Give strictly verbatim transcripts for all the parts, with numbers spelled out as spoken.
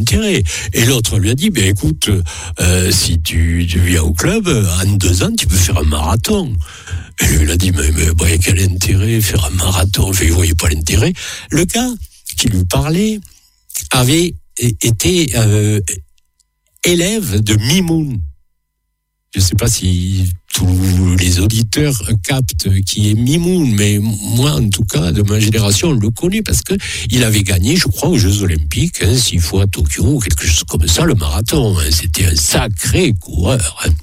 intérêt. Et l'autre lui a dit, ben écoute, euh, si tu, tu viens au club, en deux ans, tu peux faire un marathon. Et lui, il a dit, mais, mais ben, quel intérêt faire un marathon? Je ne voyais pas l'intérêt. Le gars qui lui parlait avait été euh, élève de Mimoun. Je ne sais pas si tous les auditeurs captent qui est Mimoun, mais moi, en tout cas, de ma génération, on le connaît parce que il avait gagné, je crois, aux Jeux Olympiques, hein, six fois à Tokyo, quelque chose comme ça, le marathon. Hein, c'était un sacré coureur. Hein.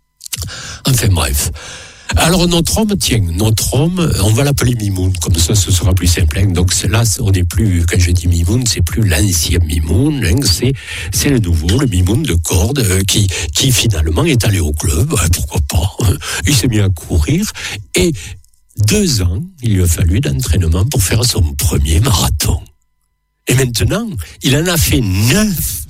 Enfin bref. Alors notre homme, tiens, notre homme, on va l'appeler Mimoun, comme ça ce sera plus simple. Hein. Donc là, on n'est plus, quand je dis Mimoun, c'est plus l'ancien Mimoun, hein, c'est c'est le nouveau, le Mimoun de corde, euh, qui qui finalement est allé au club, hein, pourquoi pas. Hein. Il s'est mis à courir et deux ans, il lui a fallu d'entraînement pour faire son premier marathon. Et maintenant, il en a fait neuf.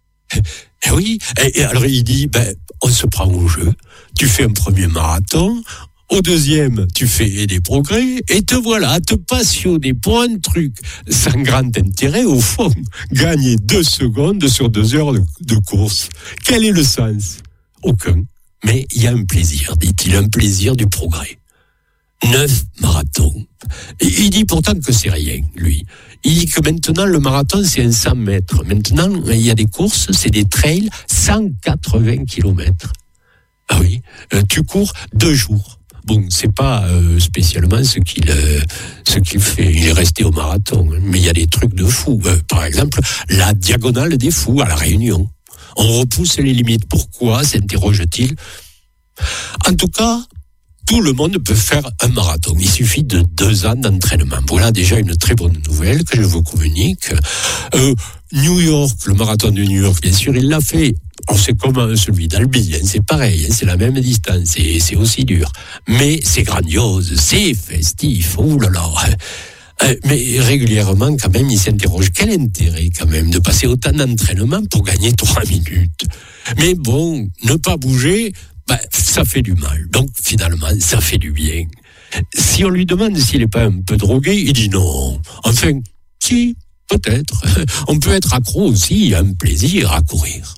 Et oui, et, et alors il dit, ben, on se prend au jeu, tu fais un premier marathon, au deuxième, tu fais des progrès, et te voilà à te passionner pour un truc sans grand intérêt, au fond, gagner deux secondes sur deux heures de, de course. Quel est le sens? Aucun. Mais il y a un plaisir, dit-il, un plaisir du progrès. Neuf marathons. Et il dit pourtant que c'est rien, lui. Il dit que maintenant, le marathon, c'est un cent mètres. Maintenant, il y a des courses, c'est des trails, cent quatre-vingts kilomètres. Ah oui, euh, tu cours deux jours. Bon, c'est pas euh, spécialement ce qu'il euh, ce qu'il fait. Il est resté au marathon, hein, mais il y a des trucs de fou. Euh, par exemple, la diagonale des fous à La Réunion. On repousse les limites. Pourquoi, s'interroge-t-il? En tout cas, tout le monde peut faire un marathon. Il suffit de deux ans d'entraînement. Voilà déjà une très bonne nouvelle que je vous communique. Euh, New York, le marathon de New York, bien sûr, il l'a fait. Alors c'est comme celui d'Albi, hein, c'est pareil, hein, c'est la même distance, c'est, c'est aussi dur. Mais c'est grandiose, c'est festif, oh là là. Euh, mais régulièrement, quand même, il s'interroge, quel intérêt, quand même, de passer autant d'entraînement pour gagner trois minutes? Mais bon, ne pas bouger, ben, ça fait du mal. Donc, finalement, ça fait du bien. Si on lui demande s'il n'est pas un peu drogué, il dit non. Enfin, si, peut-être. On peut être accro aussi à un plaisir à courir.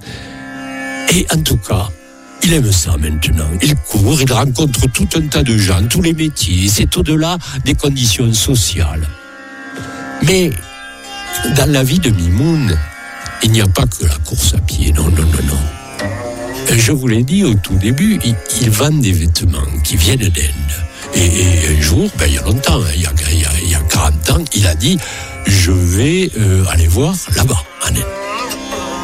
Et en tout cas, il aime ça maintenant. Il court, il rencontre tout un tas de gens, tous les métiers. C'est au-delà des conditions sociales. Mais dans la vie de Mimoun, il n'y a pas que la course à pied. Non, non, non, non. Je vous l'ai dit au tout début, il, il vend des vêtements qui viennent d'Inde. Et, et un jour, ben, il y a longtemps, il y a, il y a, il y a quarante ans, il a dit « Je vais euh, aller voir là-bas, en Inde ».